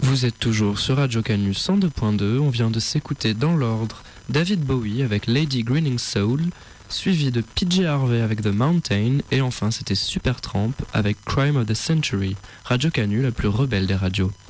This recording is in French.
Vous êtes toujours sur Radio Canu 102.2, on vient de s'écouter dans l'ordre David Bowie avec Lady Grinning Soul, suivi de PJ Harvey avec The Mountain, et enfin c'était Supertramp avec Crime of the Century, Radio Canu la plus rebelle des radios.